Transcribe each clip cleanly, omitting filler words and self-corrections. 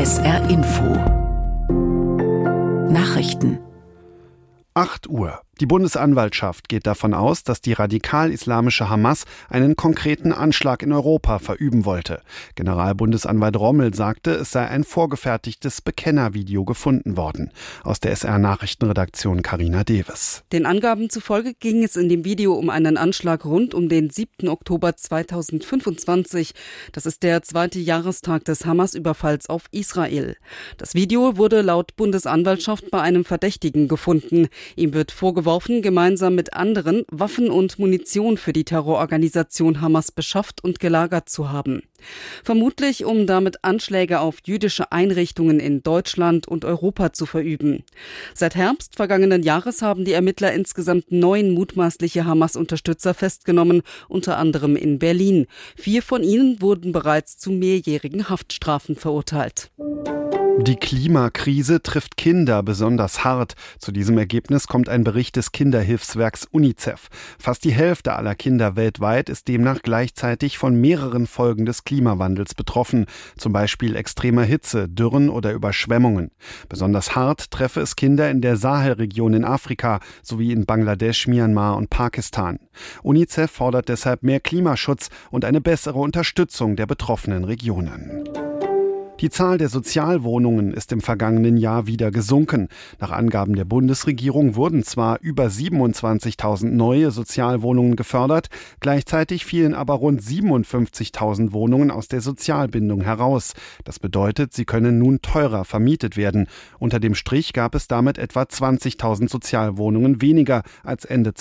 SR Info Nachrichten 8 Uhr. Die Bundesanwaltschaft geht davon aus, dass die radikal-islamische Hamas einen konkreten Anschlag in Europa verüben wollte. Generalbundesanwalt Rommel sagte, es sei ein vorgefertigtes Bekennervideo gefunden worden. Aus der SR-Nachrichtenredaktion Carina Deves. Den Angaben zufolge ging es in dem Video um einen Anschlag rund um den 7. Oktober 2025. Das ist der 2. Jahrestag des Hamas-Überfalls auf Israel. Das Video wurde laut Bundesanwaltschaft bei einem Verdächtigen gefunden. Ihm wird vorgeworfen, gemeinsam mit anderen Waffen und Munition für die Terrororganisation Hamas beschafft und gelagert zu haben. Vermutlich, um damit Anschläge auf jüdische Einrichtungen in Deutschland und Europa zu verüben. Seit Herbst vergangenen Jahres haben die Ermittler insgesamt 9 mutmaßliche Hamas-Unterstützer festgenommen, unter anderem in Berlin. 4 von ihnen wurden bereits zu mehrjährigen Haftstrafen verurteilt. Die Klimakrise trifft Kinder besonders hart. Zu diesem Ergebnis kommt ein Bericht des Kinderhilfswerks UNICEF. Fast die Hälfte aller Kinder weltweit ist demnach gleichzeitig von mehreren Folgen des Klimawandels betroffen, zum Beispiel extremer Hitze, Dürren oder Überschwemmungen. Besonders hart treffe es Kinder in der Sahelregion in Afrika sowie in Bangladesch, Myanmar und Pakistan. UNICEF fordert deshalb mehr Klimaschutz und eine bessere Unterstützung der betroffenen Regionen. Die Zahl der Sozialwohnungen ist im vergangenen Jahr wieder gesunken. Nach Angaben der Bundesregierung wurden zwar über 27.000 neue Sozialwohnungen gefördert, gleichzeitig fielen aber rund 57.000 Wohnungen aus der Sozialbindung heraus. Das bedeutet, sie können nun teurer vermietet werden. Unter dem Strich gab es damit etwa 20.000 Sozialwohnungen weniger als Ende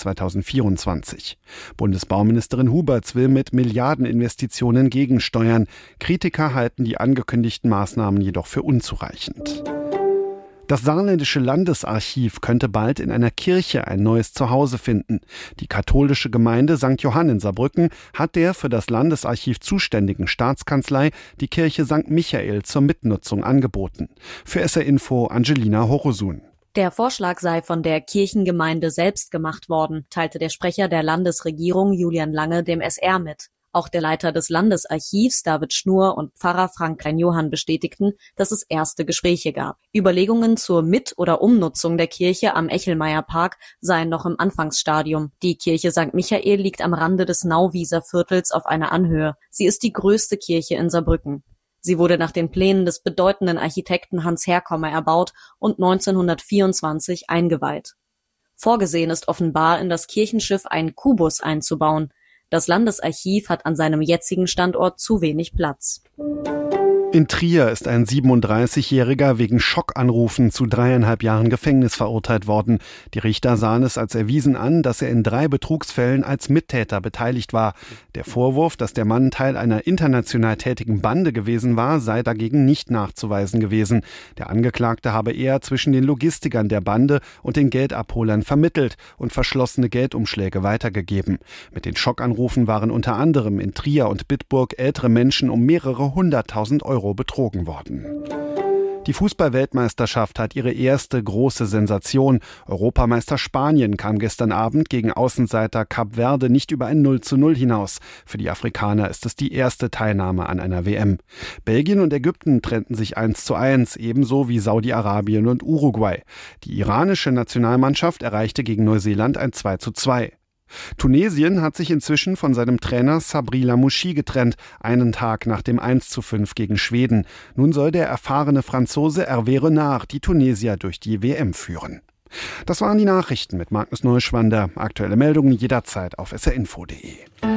2024. Bundesbauministerin Huberts will mit Milliardeninvestitionen gegensteuern. Kritiker halten die angekündigten Maßnahmen jedoch für unzureichend. Das saarländische Landesarchiv könnte bald in einer Kirche ein neues Zuhause finden. Die katholische Gemeinde St. Johann in Saarbrücken hat der für das Landesarchiv zuständigen Staatskanzlei die Kirche St. Michael zur Mitnutzung angeboten. Für SR Info Angelina Horosun. Der Vorschlag sei von der Kirchengemeinde selbst gemacht worden, teilte der Sprecher der Landesregierung Julian Lange dem SR mit. Auch der Leiter des Landesarchivs, David Schnur, und Pfarrer Frank Klein-Johann bestätigten, dass es erste Gespräche gab. Überlegungen zur Mit- oder Umnutzung der Kirche am Echelmeierpark seien noch im Anfangsstadium. Die Kirche St. Michael liegt am Rande des Nauwieser Viertels auf einer Anhöhe. Sie ist die größte Kirche in Saarbrücken. Sie wurde nach den Plänen des bedeutenden Architekten Hans Herkommer erbaut und 1924 eingeweiht. Vorgesehen ist offenbar, in das Kirchenschiff einen Kubus einzubauen. Das Landesarchiv hat an seinem jetzigen Standort zu wenig Platz. In Trier ist ein 37-Jähriger wegen Schockanrufen zu 3,5 Jahren Gefängnis verurteilt worden. Die Richter sahen es als erwiesen an, dass er in 3 Betrugsfällen als Mittäter beteiligt war. Der Vorwurf, dass der Mann Teil einer international tätigen Bande gewesen war, sei dagegen nicht nachzuweisen gewesen. Der Angeklagte habe eher zwischen den Logistikern der Bande und den Geldabholern vermittelt und verschlossene Geldumschläge weitergegeben. Mit den Schockanrufen waren unter anderem in Trier und Bitburg ältere Menschen um mehrere 100.000 Euro betrogen worden. Die Fußball-Weltmeisterschaft hat ihre erste große Sensation. Europameister Spanien kam gestern Abend gegen Außenseiter Kap Verde nicht über ein 0:0 hinaus. Für die Afrikaner ist es die erste Teilnahme an einer WM. Belgien und Ägypten trennten sich 1:1, ebenso wie Saudi-Arabien und Uruguay. Die iranische Nationalmannschaft erreichte gegen Neuseeland ein 2:2. Tunesien hat sich inzwischen von seinem Trainer Sabri Lamouchi getrennt, einen Tag nach dem 1:5 gegen Schweden. Nun soll der erfahrene Franzose Hervé Renard die Tunesier durch die WM führen. Das waren die Nachrichten mit Magnus Neuschwander. Aktuelle Meldungen jederzeit auf srinfo.de.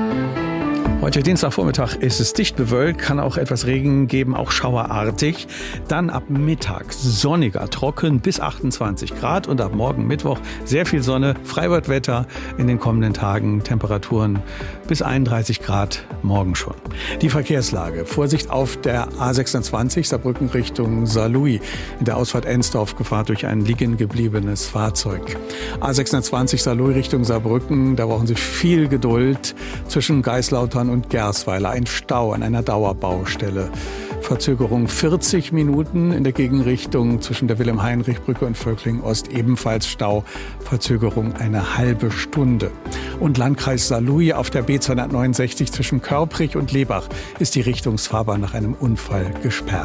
Heute Dienstagvormittag ist es dicht bewölkt, kann auch etwas Regen geben, auch schauerartig. Dann ab Mittag sonniger, trocken bis 28 Grad und ab morgen Mittwoch sehr viel Sonne, Freibadwetter in den kommenden Tagen, Temperaturen bis 31 Grad morgen schon. Die Verkehrslage, Vorsicht auf der A26 Saarbrücken Richtung Saarlouis. In der Ausfahrt Ensdorf Gefahr durch ein liegen gebliebenes Fahrzeug. A26 Saarlouis Richtung Saarbrücken, da brauchen Sie viel Geduld zwischen Geislautern und Gersweiler, ein Stau an einer Dauerbaustelle. Verzögerung 40 Minuten in der Gegenrichtung zwischen der Wilhelm-Heinrich-Brücke und Völkling-Ost, ebenfalls Stau, Verzögerung eine halbe Stunde. Und Landkreis Saarlouis auf der B269 zwischen Körprich und Lebach ist die Richtungsfahrbahn nach einem Unfall gesperrt.